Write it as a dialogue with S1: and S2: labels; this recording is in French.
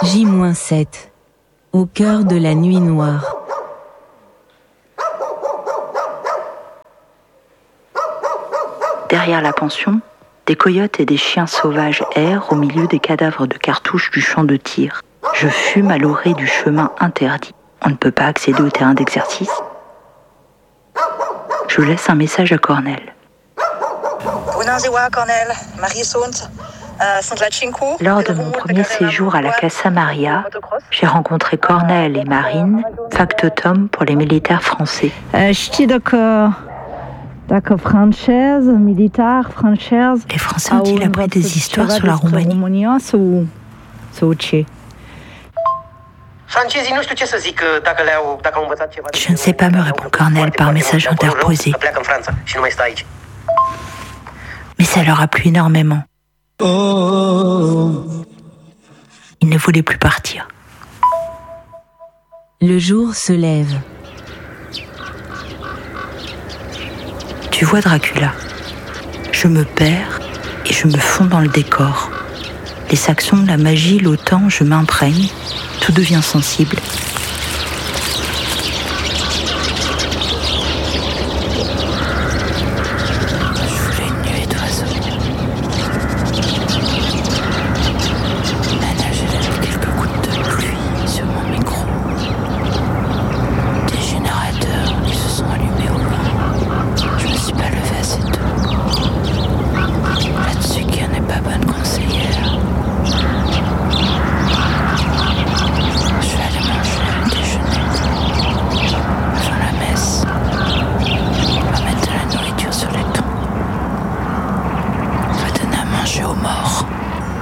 S1: J-7, au cœur de la nuit noire.
S2: Derrière la pension, des coyotes et des chiens sauvages errent au milieu des cadavres de cartouches du champ de tir. Je fume à l'orée du chemin interdit. On ne peut pas accéder au terrain d'exercice. Je laisse un message à Cornel. Lors de mon premier séjour à la Casa Maria, j'ai rencontré Cornel et Marine, factotum pour les militaires français.
S3: Les
S2: Français ont-ils appris des histoires sur la Roumanie? Je ne sais pas, me répond Cornel par message interposé. Mais ça leur a plu énormément. Ils ne voulaient plus partir.
S1: Le jour se lève.
S2: Tu vois Dracula, je me perds et je me fonds dans le décor. Les Saxons, la magie, l'autan, je m'imprègne, tout devient sensible.